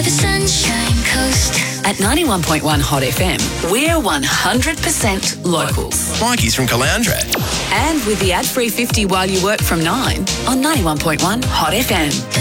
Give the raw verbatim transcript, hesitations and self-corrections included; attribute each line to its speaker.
Speaker 1: The Sunshine Coast. At ninety-one point one Hot F M, we're one hundred percent locals.
Speaker 2: Mikey's from Caloundra.
Speaker 1: And with the ad-free fifty while you work from nine on ninety-one point one Hot F M.